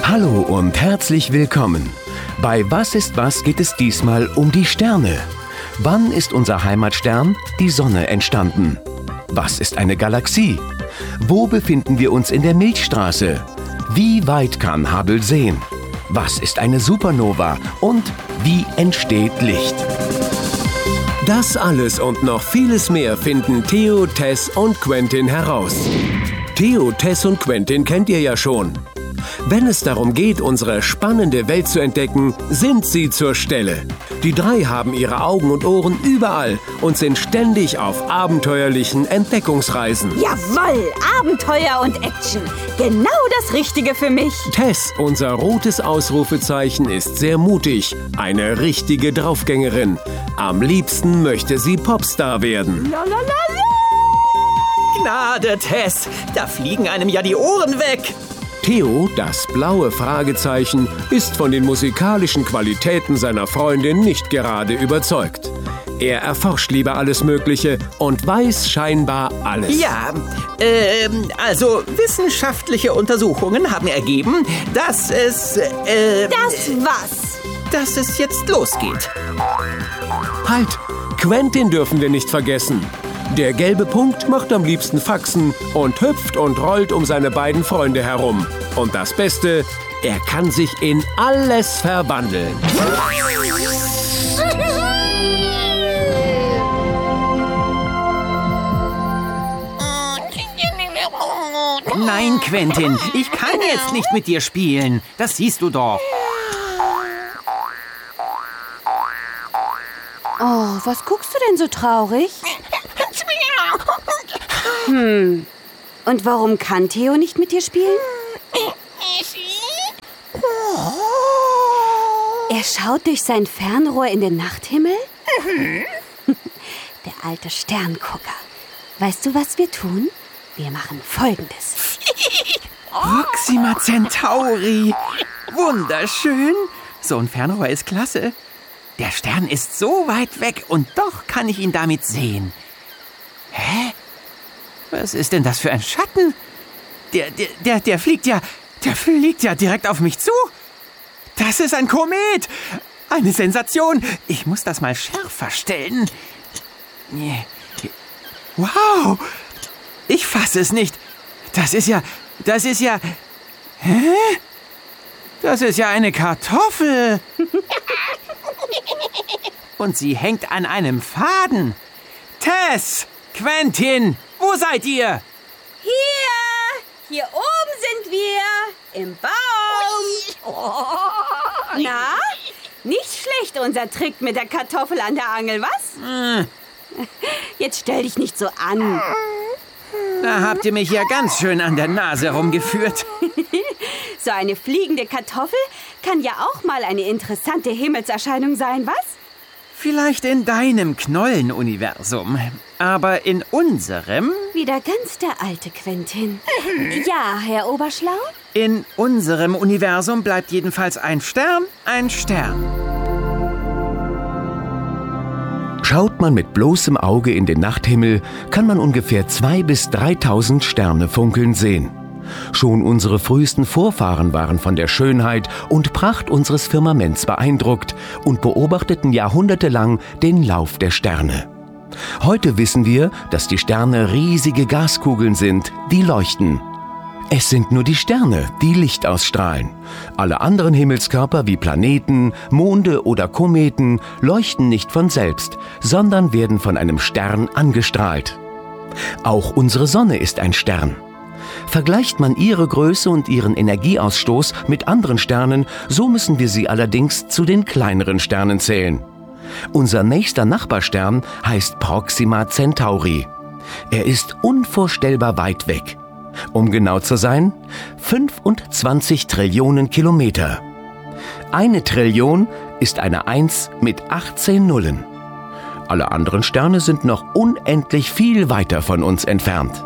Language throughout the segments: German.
Hallo und herzlich willkommen. Bei Was ist was geht es diesmal um die Sterne. Wann ist unser Heimatstern, die Sonne, entstanden? Was ist eine Galaxie? Wo befinden wir uns in der Milchstraße? Wie weit kann Hubble sehen? Was ist eine Supernova und wie entsteht Licht? Das alles und noch vieles mehr finden Theo, Tess und Quentin heraus. Theo, Tess und Quentin kennt ihr ja schon. Wenn es darum geht, unsere spannende Welt zu entdecken, sind sie zur Stelle. Die drei haben ihre Augen und Ohren überall und sind ständig auf abenteuerlichen Entdeckungsreisen. Jawohl, Abenteuer und Action. Genau das Richtige für mich. Tess, unser rotes Ausrufezeichen, ist sehr mutig. Eine richtige Draufgängerin. Am liebsten möchte sie Popstar werden. Gnade, Tess, da fliegen einem ja die Ohren weg. Theo, das blaue Fragezeichen, ist von den musikalischen Qualitäten seiner Freundin nicht gerade überzeugt. Er erforscht lieber alles Mögliche und weiß scheinbar alles. Ja, also wissenschaftliche Untersuchungen haben ergeben, dass es jetzt losgeht. Halt! Quentin dürfen wir nicht vergessen. Der gelbe Punkt macht am liebsten Faxen und hüpft und rollt um seine beiden Freunde herum. Und das Beste, er kann sich in alles verwandeln. Nein, Quentin, ich kann jetzt nicht mit dir spielen. Das siehst du doch. Oh, was guckst du denn so traurig? Und warum kann Theo nicht mit dir spielen? Er schaut durch sein Fernrohr in den Nachthimmel? Der alte Sterngucker. Weißt du, was wir tun? Wir machen Folgendes. Proxima Centauri. Wunderschön. So ein Fernrohr ist klasse. Der Stern ist so weit weg und doch kann ich ihn damit sehen. Hä? Was ist denn das für ein Schatten? Der fliegt ja direkt auf mich zu. Das ist ein Komet. Eine Sensation. Ich muss das mal schärfer stellen. Wow. Ich fasse es nicht. Das ist ja... Hä? Das ist ja eine Kartoffel. Und sie hängt an einem Faden. Tess! Quentin! Wo seid ihr? Hier oben sind wir. Im Baum. Na? Nicht schlecht unser Trick mit der Kartoffel an der Angel, was? Jetzt stell dich nicht so an. Da habt ihr mich ja ganz schön an der Nase rumgeführt. So eine fliegende Kartoffel kann ja auch mal eine interessante Himmelserscheinung sein, was? Vielleicht in deinem Knollenuniversum, aber in unserem... Wieder ganz der alte Quentin. Ja, Herr Oberschlau? In unserem Universum bleibt jedenfalls ein Stern ein Stern. Schaut man mit bloßem Auge in den Nachthimmel, kann man ungefähr 2.000 bis 3.000 Sterne funkeln sehen. Schon unsere frühesten Vorfahren waren von der Schönheit und Pracht unseres Firmaments beeindruckt und beobachteten jahrhundertelang den Lauf der Sterne. Heute wissen wir, dass die Sterne riesige Gaskugeln sind, die leuchten. Es sind nur die Sterne, die Licht ausstrahlen. Alle anderen Himmelskörper wie Planeten, Monde oder Kometen leuchten nicht von selbst, sondern werden von einem Stern angestrahlt. Auch unsere Sonne ist ein Stern. Vergleicht man ihre Größe und ihren Energieausstoß mit anderen Sternen, so müssen wir sie allerdings zu den kleineren Sternen zählen. Unser nächster Nachbarstern heißt Proxima Centauri. Er ist unvorstellbar weit weg. Um genau zu sein, 25 Trillionen Kilometer. Eine Trillion ist eine 1 mit 18 Nullen. Alle anderen Sterne sind noch unendlich viel weiter von uns entfernt.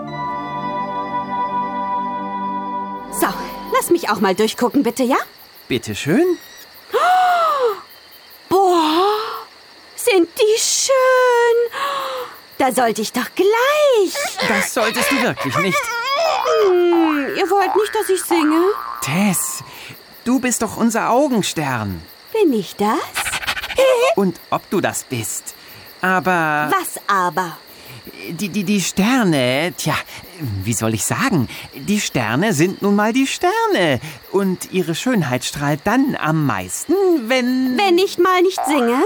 So, lass mich auch mal durchgucken, bitte, ja? Bitteschön. Boah, sind die schön. Da sollte ich doch gleich. Das solltest du wirklich nicht. Ihr wollt nicht, dass ich singe? Tess, Du bist doch unser Augenstern. Bin ich das? Und ob du das bist. Aber... Was aber? Die Sterne, tja, wie soll ich sagen? Die Sterne sind nun mal die Sterne. Und ihre Schönheit strahlt dann am meisten, wenn... Wenn ich mal nicht singe?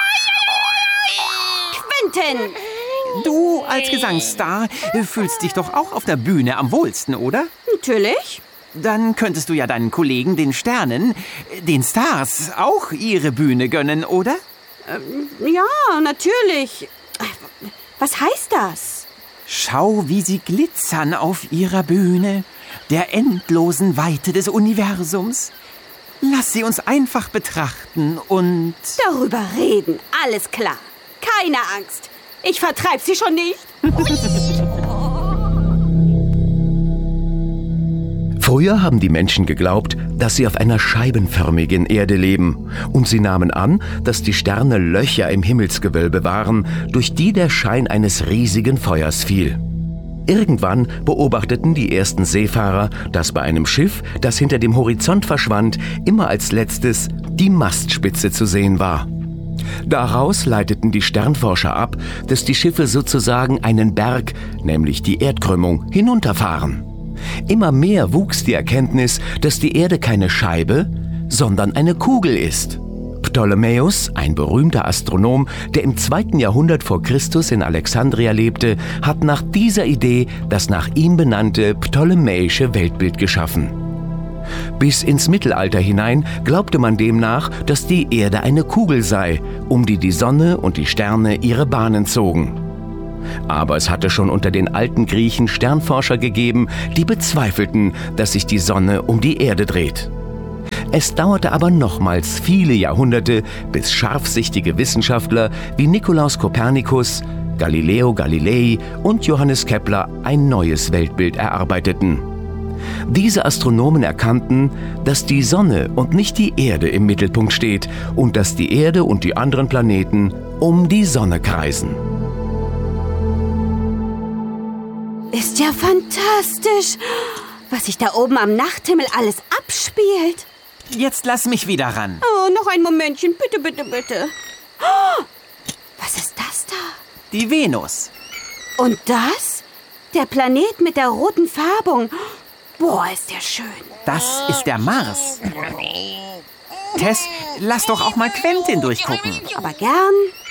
Quentin! Du als Gesangsstar fühlst dich doch auch auf der Bühne am wohlsten, oder? Natürlich. Dann könntest du ja deinen Kollegen, den Sternen, den Stars, auch ihre Bühne gönnen, oder? Ja, natürlich. Was heißt das? Schau, wie sie glitzern auf ihrer Bühne, der endlosen Weite des Universums. Lass sie uns einfach betrachten und... Darüber reden, alles klar. Keine Angst. Ich vertreib sie schon nicht. Früher haben die Menschen geglaubt, dass sie auf einer scheibenförmigen Erde leben. Und sie nahmen an, dass die Sterne Löcher im Himmelsgewölbe waren, durch die der Schein eines riesigen Feuers fiel. Irgendwann beobachteten die ersten Seefahrer, dass bei einem Schiff, das hinter dem Horizont verschwand, immer als letztes die Mastspitze zu sehen war. Daraus leiteten die Sternforscher ab, dass die Schiffe sozusagen einen Berg, nämlich die Erdkrümmung, hinunterfahren. Immer mehr wuchs die Erkenntnis, dass die Erde keine Scheibe, sondern eine Kugel ist. Ptolemäus, ein berühmter Astronom, der im 2. Jahrhundert vor Christus in Alexandria lebte, hat nach dieser Idee das nach ihm benannte ptolemäische Weltbild geschaffen. Bis ins Mittelalter hinein glaubte man demnach, dass die Erde eine Kugel sei, um die Sonne und die Sterne ihre Bahnen zogen. Aber es hatte schon unter den alten Griechen Sternforscher gegeben, die bezweifelten, dass sich die Sonne um die Erde dreht. Es dauerte aber nochmals viele Jahrhunderte, bis scharfsichtige Wissenschaftler wie Nikolaus Kopernikus, Galileo Galilei und Johannes Kepler ein neues Weltbild erarbeiteten. Diese Astronomen erkannten, dass die Sonne und nicht die Erde im Mittelpunkt steht und dass die Erde und die anderen Planeten um die Sonne kreisen. Ist ja fantastisch, was sich da oben am Nachthimmel alles abspielt. Jetzt lass mich wieder ran. Oh, noch ein Momentchen, bitte, bitte, bitte. Oh, was ist das da? Die Venus. Und das? Der Planet mit der roten Färbung. Boah, ist der schön. Das ist der Mars. Tess, lass doch auch mal Quentin durchgucken. Aber gern.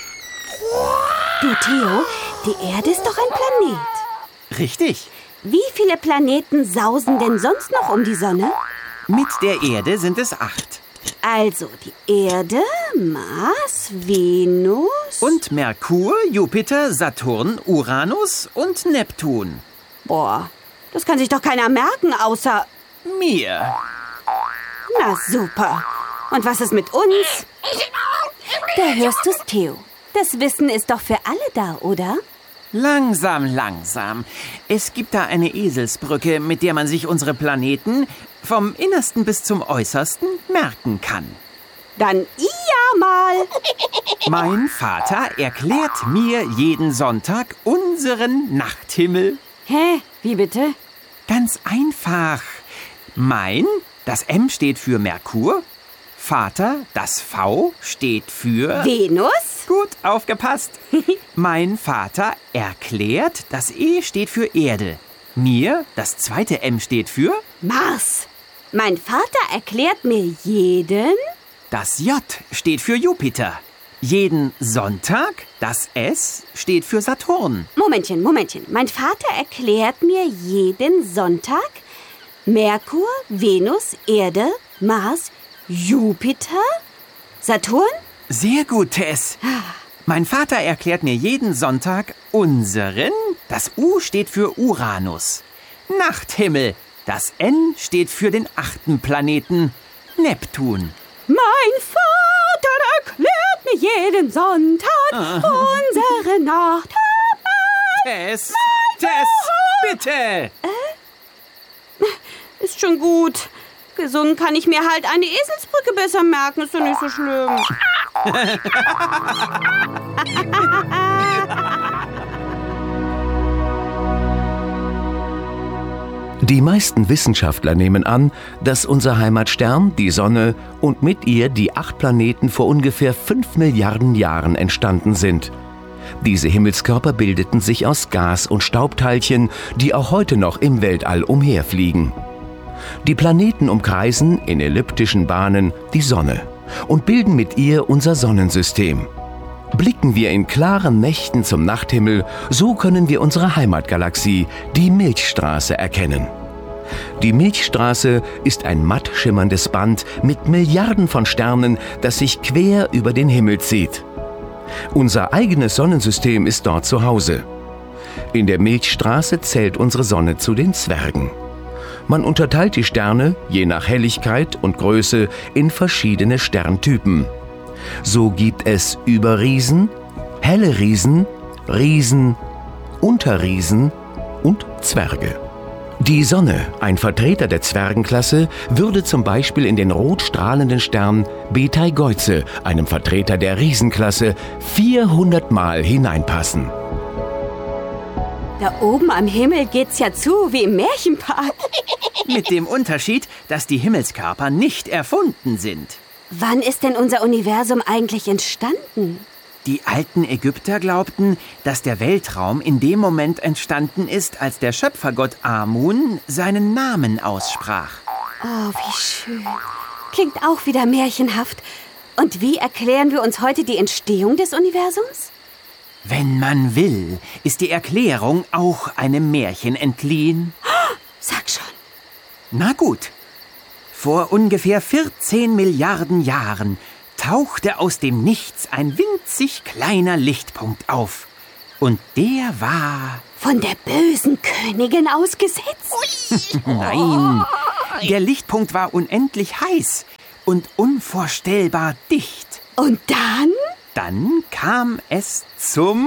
Du, Theo, die Erde ist doch ein Planet. Richtig. Wie viele Planeten sausen denn sonst noch um die Sonne? Mit der Erde sind es 8. Also die Erde, Mars, Venus... Und Merkur, Jupiter, Saturn, Uranus und Neptun. Boah, das kann sich doch keiner merken, außer... Mir. Na super. Und was ist mit uns? Da hörst du's, Theo. Das Wissen ist doch für alle da, oder? Langsam, langsam. Es gibt da eine Eselsbrücke, mit der man sich unsere Planeten vom Innersten bis zum Äußersten merken kann. Dann ja mal. Mein Vater erklärt mir jeden Sonntag unseren Nachthimmel. Hä? Wie bitte? Ganz einfach. Mein, das M steht für Merkur. Vater, das V steht für... Venus? Gut aufgepasst. Mein Vater erklärt, das E steht für Erde. Mir, das zweite M steht für... Mars. Mein Vater erklärt mir jeden... Das J steht für Jupiter. Jeden Sonntag, das S steht für Saturn. Momentchen. Mein Vater erklärt mir jeden Sonntag Merkur, Venus, Erde, Mars, Jupiter, Saturn? Sehr gut, Tess. Mein Vater erklärt mir jeden Sonntag unseren. Das U steht für Uranus. Nachthimmel. Das N steht für den 8. Planeten, Neptun. Mein Vater erklärt mir jeden Sonntag unsere Nacht. Tess, bitte. Ist schon gut. Gesungen kann ich mir halt eine Eselsbrücke besser merken. Ist doch nicht so schlimm. Die meisten Wissenschaftler nehmen an, dass unser Heimatstern, die Sonne, und mit ihr die 8 Planeten vor ungefähr 5 Milliarden Jahren entstanden sind. Diese Himmelskörper bildeten sich aus Gas- und Staubteilchen, die auch heute noch im Weltall umherfliegen. Die Planeten umkreisen in elliptischen Bahnen die Sonne und bilden mit ihr unser Sonnensystem. Blicken wir in klaren Nächten zum Nachthimmel, so können wir unsere Heimatgalaxie, die Milchstraße, erkennen. Die Milchstraße ist ein matt schimmerndes Band mit Milliarden von Sternen, das sich quer über den Himmel zieht. Unser eigenes Sonnensystem ist dort zu Hause. In der Milchstraße zählt unsere Sonne zu den Zwergen. Man unterteilt die Sterne, je nach Helligkeit und Größe, in verschiedene Sterntypen. So gibt es Überriesen, helle Riesen, Riesen, Unterriesen und Zwerge. Die Sonne, ein Vertreter der Zwergenklasse, würde zum Beispiel in den rot strahlenden Stern Beteigeuze, einem Vertreter der Riesenklasse, 400 Mal hineinpassen. Da oben am Himmel geht's ja zu wie im Märchenpark. Mit dem Unterschied, dass die Himmelskörper nicht erfunden sind. Wann ist denn unser Universum eigentlich entstanden? Die alten Ägypter glaubten, dass der Weltraum in dem Moment entstanden ist, als der Schöpfergott Amun seinen Namen aussprach. Oh, wie schön. Klingt auch wieder märchenhaft. Und wie erklären wir uns heute die Entstehung des Universums? Wenn man will, ist die Erklärung auch einem Märchen entliehen. Sag schon. Na gut. Vor ungefähr 14 Milliarden Jahren tauchte aus dem Nichts ein winzig kleiner Lichtpunkt auf. Und der war... Von der bösen Königin ausgesetzt? Nein, der Lichtpunkt war unendlich heiß und unvorstellbar dicht. Und dann? Dann kam es zum...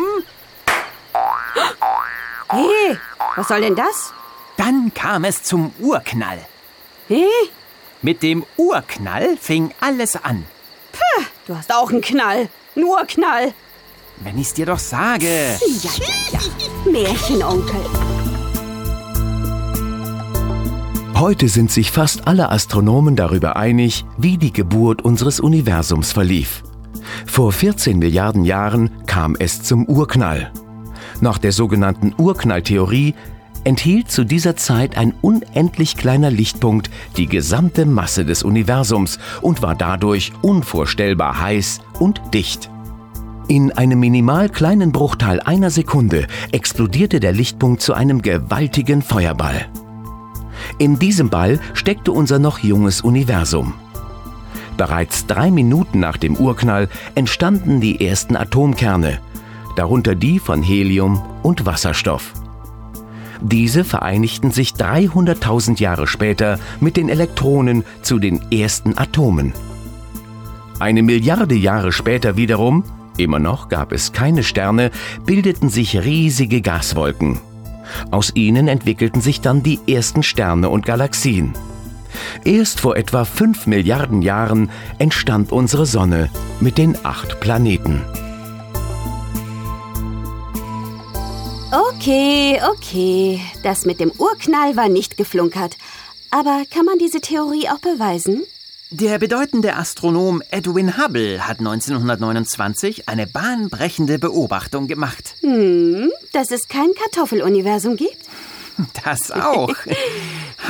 Hey, was soll denn das? Dann kam es zum Urknall. Hey? Mit dem Urknall fing alles an. Du hast auch einen Knall. Einen Urknall. Wenn ich's dir doch sage. Ja. Märchenonkel. Heute sind sich fast alle Astronomen darüber einig, wie die Geburt unseres Universums verlief. Vor 14 Milliarden Jahren kam es zum Urknall. Nach der sogenannten Urknalltheorie enthielt zu dieser Zeit ein unendlich kleiner Lichtpunkt die gesamte Masse des Universums und war dadurch unvorstellbar heiß und dicht. In einem minimal kleinen Bruchteil einer Sekunde explodierte der Lichtpunkt zu einem gewaltigen Feuerball. In diesem Ball steckte unser noch junges Universum. Bereits 3 Minuten nach dem Urknall entstanden die ersten Atomkerne, darunter die von Helium und Wasserstoff. Diese vereinigten sich 300.000 Jahre später mit den Elektronen zu den ersten Atomen. 1 Milliarde Jahre später wiederum, immer noch gab es keine Sterne, bildeten sich riesige Gaswolken. Aus ihnen entwickelten sich dann die ersten Sterne und Galaxien. Erst vor etwa 5 Milliarden Jahren entstand unsere Sonne mit den 8 Planeten. Okay. Das mit dem Urknall war nicht geflunkert. Aber kann man diese Theorie auch beweisen? Der bedeutende Astronom Edwin Hubble hat 1929 eine bahnbrechende Beobachtung gemacht. Dass es kein Kartoffeluniversum gibt? Das auch.